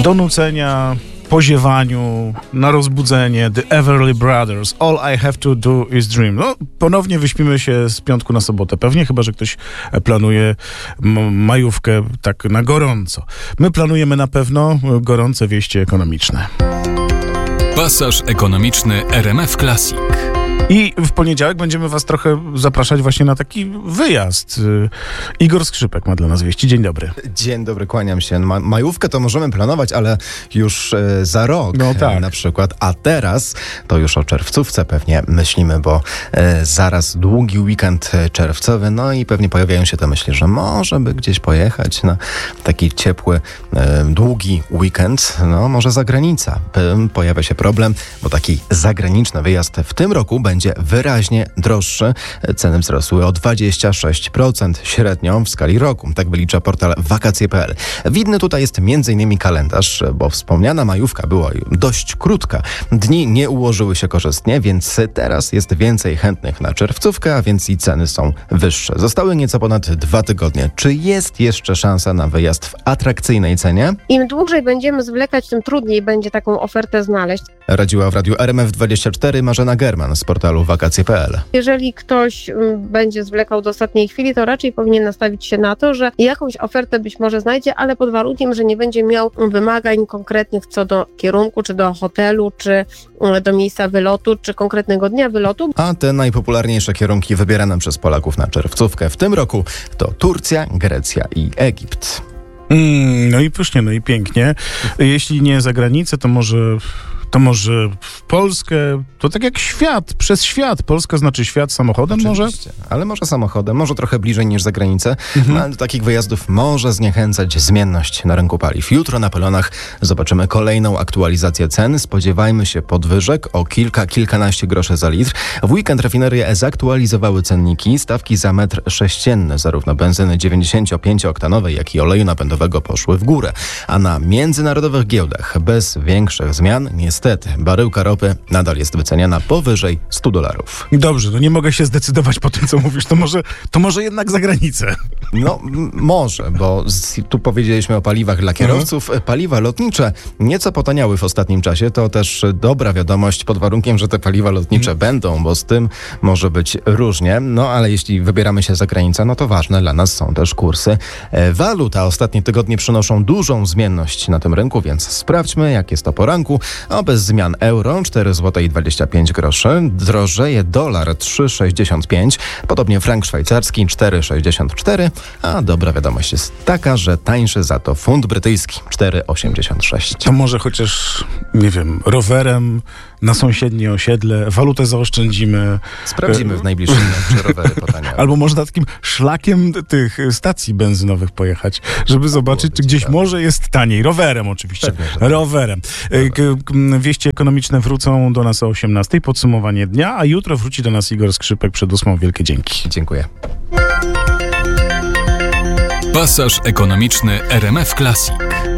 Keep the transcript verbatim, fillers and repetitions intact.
do nucenia, po ziewaniu, na rozbudzenie, The Everly Brothers, All I Have to Do is Dream. No, ponownie wyśpimy się z piątku na sobotę, pewnie, chyba że ktoś planuje m- majówkę tak na gorąco. My planujemy na pewno gorące wieści ekonomiczne. Pasaż ekonomiczny R M F Classic. I w poniedziałek będziemy was trochę zapraszać właśnie na taki wyjazd. Igor Skrzypek ma dla nas wieści. Dzień dobry. Dzień dobry, kłaniam się. Ma- majówkę to możemy planować, ale już e, za rok no tak. e, na przykład. A teraz to już o czerwcówce pewnie myślimy, bo e, zaraz długi weekend czerwcowy, no i pewnie pojawiają się te myśli, że może by gdzieś pojechać na taki ciepły, e, długi weekend, no może za granicę. P- pojawia się problem, bo taki zagraniczny wyjazd w tym roku będzie będzie wyraźnie droższy. Ceny wzrosły o dwadzieścia sześć procent średnio w skali roku. Tak wylicza portal wakacje kropka pe el. Widny tutaj jest między innymi kalendarz, bo wspomniana majówka była dość krótka. Dni nie ułożyły się korzystnie, więc teraz jest więcej chętnych na czerwcówkę, a więc i ceny są wyższe. Zostały nieco ponad dwa tygodnie. Czy jest jeszcze szansa na wyjazd w atrakcyjnej cenie? Im dłużej będziemy zwlekać, tym trudniej będzie taką ofertę znaleźć. Radziła w radiu R M F dwadzieścia cztery Marzena German z portalu wakacje kropka pe el. Jeżeli ktoś m, będzie zwlekał do ostatniej chwili, to raczej powinien nastawić się na to, że jakąś ofertę być może znajdzie, ale pod warunkiem, że nie będzie miał wymagań konkretnych co do kierunku, czy do hotelu, czy m, do miejsca wylotu, czy konkretnego dnia wylotu. A te najpopularniejsze kierunki wybierane przez Polaków na czerwcówkę w tym roku to Turcja, Grecja i Egipt. Mm, no i pysznie, no i pięknie. Jeśli nie za granicę, to może... To może w Polskę, to tak jak świat, przez świat. Polska znaczy świat samochodem Oczywiście, może? Ale może samochodem, może trochę bliżej niż za granicę. Mhm. No, ale do takich wyjazdów może zniechęcać zmienność na rynku paliw. Jutro na pylonach zobaczymy kolejną aktualizację cen. Spodziewajmy się podwyżek o kilka, kilkanaście groszy za litr. W weekend rafinerie zaktualizowały cenniki. Stawki za metr sześcienny zarówno benzyny dziewięćdziesięciopięciooktanowej, jak i oleju napędowego poszły w górę. A na międzynarodowych giełdach bez większych zmian niestety baryłka ropy nadal jest wyceniana powyżej stu dolarów. Dobrze, no nie mogę się zdecydować po tym, co mówisz. To może, to może jednak za granicę. No m- może, bo z, tu powiedzieliśmy o paliwach dla kierowców. Mhm. Paliwa lotnicze nieco potaniały w ostatnim czasie. To też dobra wiadomość pod warunkiem, że te paliwa lotnicze mhm. będą, bo z tym może być różnie. No ale jeśli wybieramy się za granicę, no to ważne dla nas są też kursy e, walut. A ostatnie tygodnie przynoszą dużą zmienność na tym rynku, więc sprawdźmy, jak jest to po ranku. A bez zmian euro cztery złote dwadzieścia pięć groszy, drożeje dolar trzy sześćdziesiąt pięć, podobnie frank szwajcarski cztery sześćdziesiąt cztery, a dobra wiadomość jest taka, że tańszy za to funt brytyjski cztery osiemdziesiąt sześć. To może chociaż, nie wiem, rowerem na sąsiednie osiedle, walutę zaoszczędzimy. Sprawdzimy w najbliższym dniu, czy rowery potaniały. Albo można takim szlakiem tych stacji benzynowych pojechać, żeby zobaczyć, czy gdzieś ciekawe. Może jest taniej. Rowerem oczywiście. Pewnie, że tak. Rowerem. K- k- wieści ekonomiczne wrócą do nas o osiemnastej, podsumowanie dnia, a jutro wróci do nas Igor Skrzypek przed ósmą. Wielkie dzięki. Dziękuję. Pasaż ekonomiczny R M F Classic.